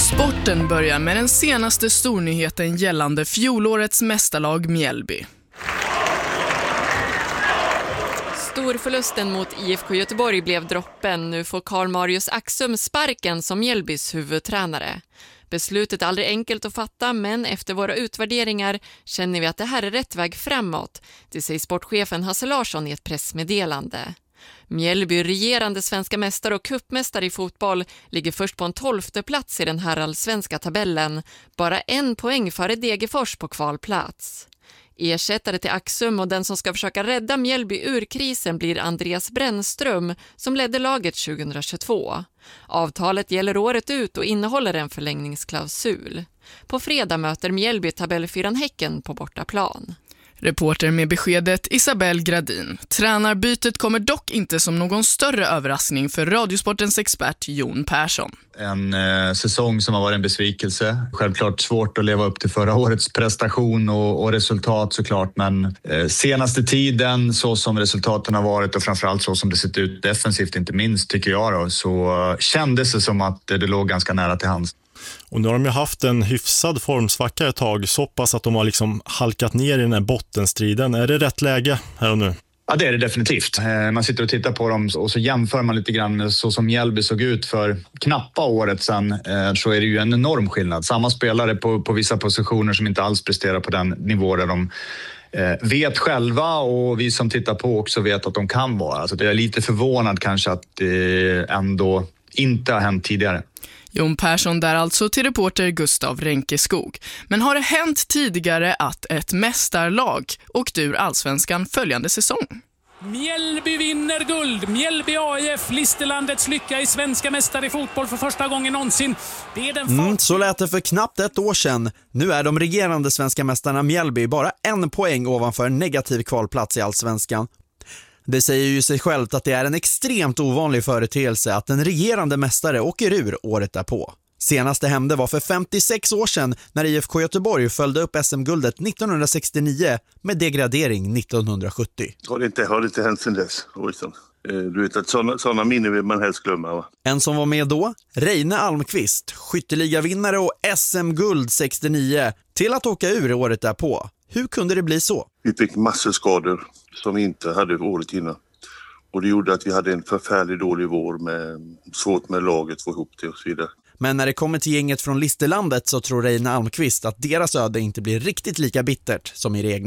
Sporten börjar med den senaste stornyheten gällande fjolårets mästarlag Mjällby. Storförlusten mot IFK Göteborg blev droppen. Nu får Karl Marius Axum sparken som Mjällbys huvudtränare. Beslutet är aldrig enkelt att fatta, men efter våra utvärderingar känner vi att det här är rätt väg framåt. Det säger sportchefen Hasse Larsson i ett pressmeddelande. Mjällby, regerande svenska mästare och cupmästare i fotboll, ligger först på en 12:e plats i den här allsvenska tabellen. Bara 1 poäng före Degerfors på kvalplats. Ersättare till Axum och den som ska försöka rädda Mjällby ur krisen blir Andreas Brännström som ledde laget 2022. Avtalet gäller året ut och innehåller en förlängningsklausul. På fredag möter Mjällby tabellfyran Häcken på bortaplan. Reporter med beskedet Isabelle Gradin. Tränarbytet kommer dock inte som någon större överraskning för Radiosportens expert Jon Persson. En säsong som har varit en besvikelse. Självklart svårt att leva upp till förra årets prestation och resultat såklart. Men senaste tiden så som resultaten har varit och framförallt så som det sett ut defensivt inte minst tycker jag då, så kändes det som att det låg ganska nära till hands. Och nu har de ju haft en hyfsad formsvacka ett tag, så pass att de har liksom halkat ner i den här bottenstriden. Är det rätt läge här och nu? Ja, det är det definitivt. Man sitter och tittar på dem och så jämför man lite grann med så som Mjällby såg ut för knappa året sedan, så är det ju en enorm skillnad. Samma spelare på vissa positioner som inte alls presterar på den nivå där de vet själva och vi som tittar på också vet att de kan vara. Alltså det är lite förvånad kanske att det ändå inte har hänt tidigare. Jon Persson där alltså till reporter Gustav Renkeskog. Men har det hänt tidigare att ett mästarlag åkte ur allsvenskan följande säsong? Mjällby vinner guld. Mjällby AIF, Listerlandets lycka i svenska mästare i fotboll för första gången någonsin. Det är den så lät det för knappt ett år sedan. Nu är de regerande svenska mästarna Mjällby bara 1 poäng ovanför en negativ kvalplats i allsvenskan. Det säger ju sig självt att det är en extremt ovanlig företeelse att en regerande mästare åker ur året därpå. Senaste hände var för 56 år sedan när IFK Göteborg följde upp SM-guldet 1969 med degradering 1970. Har det inte hänt sedan dess? Du vet att sådana minnen vill man helst glömma, va? En som var med då, Reine Almqvist, skytteligavinnare och SM-guld 69, till att åka ur året därpå. Hur kunde det bli så? Vi fick massor skador som vi inte hade året innan. Och det gjorde att vi hade en förfärligt dålig vår med svårt med laget, få ihop det och så vidare. Men när det kommer till gänget från Listerlandet så tror Reine Almqvist att deras öde inte blir riktigt lika bittert som i det egna.